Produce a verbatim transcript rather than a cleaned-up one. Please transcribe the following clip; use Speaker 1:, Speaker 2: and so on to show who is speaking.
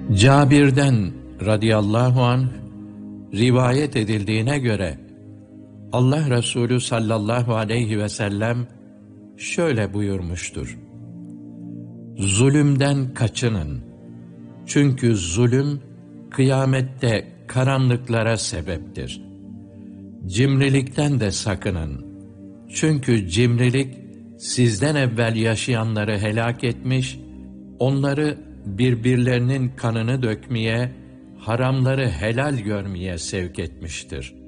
Speaker 1: Cabir'den radıyallahu anh rivayet edildiğine göre Allah Resulü sallallahu aleyhi ve sellem şöyle buyurmuştur: Zulümden kaçının. Çünkü zulüm kıyamette karanlıklara sebeptir. Cimrilikten de sakının. Çünkü cimrilik sizden evvel yaşayanları helak etmiş, onları birbirlerinin kanını dökmeye, haramları helal görmeye sevk etmiştir.